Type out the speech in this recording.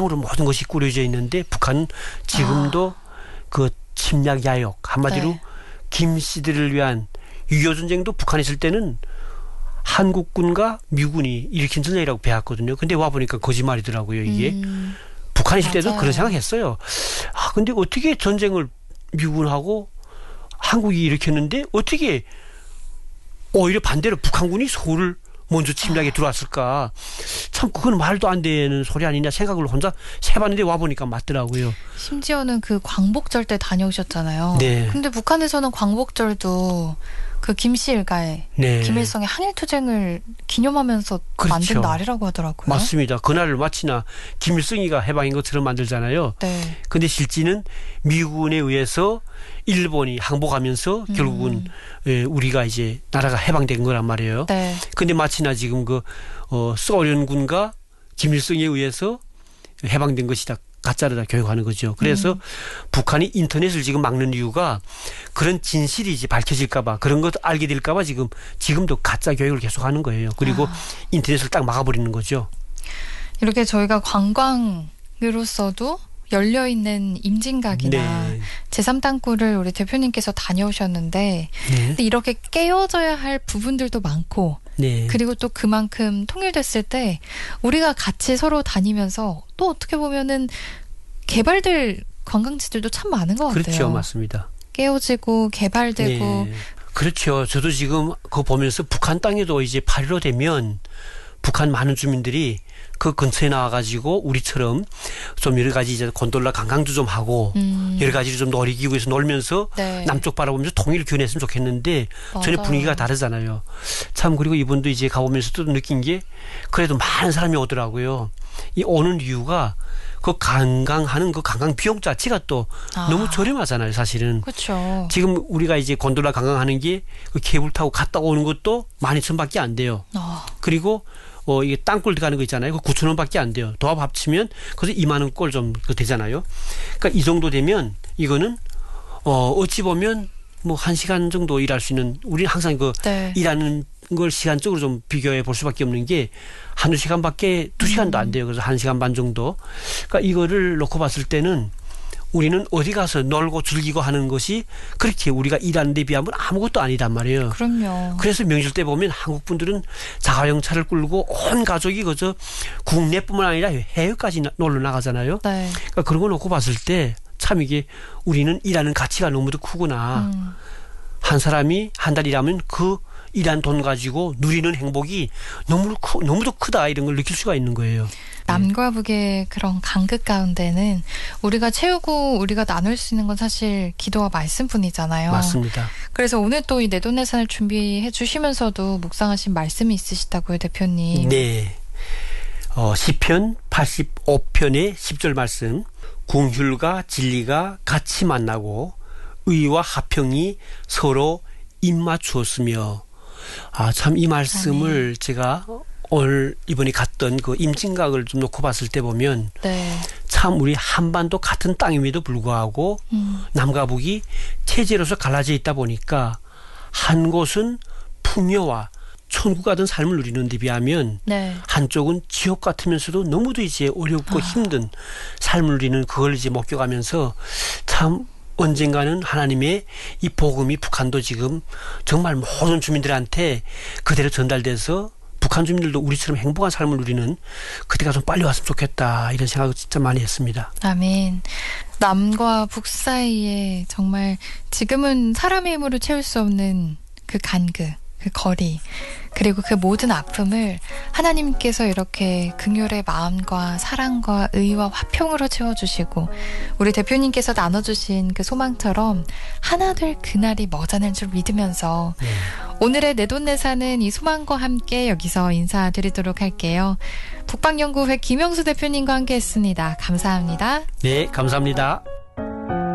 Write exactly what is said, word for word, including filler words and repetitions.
땅으로 모든 것이 꾸려져 있는데 북한은 지금도 아. 그 침략 야욕 한마디로 네. 김 씨들을 위한 육이오 전쟁도 북한에 있을 때는 한국군과 미군이 일으킨 전쟁이라고 배웠거든요. 근데 와보니까 거짓말이더라고요, 이게. 음. 북한에 있을 때도 그런 생각했어요. 아, 근데 어떻게 전쟁을 미군하고 한국이 일으켰는데 어떻게 오히려 반대로 북한군이 서울을 먼저 침략에 들어왔을까. 참 그건 말도 안 되는 소리 아니냐 생각을 혼자 해봤는데 와보니까 맞더라고요. 심지어는 그 광복절 때 다녀오셨잖아요. 네. 근데 북한에서는 광복절도 그 김씨 일가에 네. 김일성의 항일투쟁을 기념하면서 그렇죠. 만든 날이라고 하더라고요. 맞습니다. 그날을 마치나 김일성이가 해방인 것처럼 만들잖아요. 네. 근데 실제는 미군에 의해서 일본이 항복하면서 음. 결국은 우리가 이제 나라가 해방된 거란 말이에요. 네. 근데 마치나 지금 그 어, 소련군과 김일성에 의해서 해방된 것이다. 가짜를 다 교육하는 거죠. 그래서 음. 북한이 인터넷을 지금 막는 이유가 그런 진실이 이제 밝혀질까 봐 그런 것 알게 될까 봐 지금 지금도 가짜 교육을 계속하는 거예요. 그리고 아. 인터넷을 딱 막아버리는 거죠. 이렇게 저희가 관광으로서도 열려있는 임진각이나 네. 제삼 땅굴을 우리 대표님께서 다녀오셨는데 네. 근데 이렇게 깨어져야 할 부분들도 많고 네. 그리고 또 그만큼 통일됐을 때 우리가 같이 서로 다니면서 또 어떻게 보면은 개발될 관광지들도 참 많은 것 같아요. 그렇죠. 맞습니다. 깨어지고 개발되고. 네. 그렇죠. 저도 지금 그거 보면서 북한 땅에도 이제 팔일오 되면 북한 많은 주민들이 그 근처에 나와가지고 우리처럼 좀 여러 가지 이제 곤돌라 관광도 좀 하고 음. 여러 가지를 좀 놀이기구에서 놀면서 네. 남쪽 바라보면서 통일을 기원했으면 좋겠는데 맞아요. 전혀 분위기가 다르잖아요. 참 그리고 이분도 이제 가보면서 또 느낀 게 그래도 많은 사람이 오더라고요. 이 오는 이유가 그 관광하는 그 관광 비용 자체가 또 아. 너무 저렴하잖아요, 사실은. 그렇죠. 지금 우리가 이제 곤돌라 관광하는 게 그 케이블 타고 갔다 오는 것도 만 이천 원밖에 안 돼요. 아. 그리고 어, 이게 땅굴 들어가는 거 있잖아요. 그 구천 원밖에 안 돼요. 도합 합치면 그래서 이만 원 꼴 좀 되잖아요. 그러니까 이 정도 되면 이거는 어, 어찌 보면 뭐 한 시간 정도 일할 수 있는 우리는 항상 그 네. 일하는 걸 시간적으로 좀 비교해 볼 수밖에 없는 게 한두 시간밖에 두 시간도 안 돼요. 그래서 한 시간 반 정도. 그러니까 이거를 놓고 봤을 때는 우리는 어디 가서 놀고 즐기고 하는 것이 그렇게 우리가 일하는 데 비하면 아무것도 아니단 말이에요. 그럼요. 그래서 명절 때 보면 한국 분들은 자가용차를 끌고 온 가족이 그저 국내뿐만 아니라 해외까지 놀러 나가잖아요. 네. 그러니까 그런 거 놓고 봤을 때 참 이게 우리는 일하는 가치가 너무도 크구나. 음. 한 사람이 한 달 일하면 그 일한 돈 가지고 누리는 행복이 너무 크, 너무도 크다 이런 걸 느낄 수가 있는 거예요. 남과 북의 그런 간극 가운데는 우리가 채우고 우리가 나눌 수 있는 건 사실 기도와 말씀뿐이잖아요. 맞습니다. 그래서 오늘 또 이 내돈내산을 준비해 주시면서도 묵상하신 말씀이 있으시다고요, 대표님. 네. 어, 시편 팔십오 편의 십 절 말씀. 궁휼과 진리가 같이 만나고 의와 화평이 서로 입맞추었으며 아, 참 이 말씀을 아멘. 제가 오늘 이번에 갔던 그 임진각을 좀 놓고 봤을 때 보면 네. 참 우리 한반도 같은 땅임에도 불구하고 음. 남과 북이 체제로서 갈라져 있다 보니까 한 곳은 풍요와 천국 같은 삶을 누리는 데 비하면 네. 한쪽은 지옥 같으면서도 너무도 이제 어렵고 아. 힘든 삶을 누리는 그걸 이제 목격하면서 참 언젠가는 하나님의 이 복음이 북한도 지금 정말 모든 주민들한테 그대로 전달돼서 북한 주민들도 우리처럼 행복한 삶을 누리는 그때가 좀 빨리 왔으면 좋겠다 이런 생각을 진짜 많이 했습니다. 아멘. 남과 북 사이에 정말 지금은 사람의 힘으로 채울 수 없는 그 간극, 그 거리 그리고 그 모든 아픔을 하나님께서 이렇게 긍휼의 마음과 사랑과 의와 화평으로 채워주시고 우리 대표님께서 나눠주신 그 소망처럼 하나 될 그날이 머지않을 줄 믿으면서 네. 오늘의 내돈내산은 이 소망과 함께 여기서 인사드리도록 할게요. 북방연구회 김영수 대표님과 함께했습니다. 감사합니다. 네, 감사합니다.